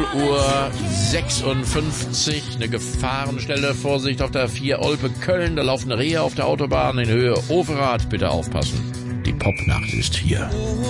Uhr 56, eine Gefahrenstelle, Vorsicht auf der 4 Olpe Köln, da laufen Rehe auf der Autobahn in Höhe Overath, bitte aufpassen. Die Popnacht ist hier.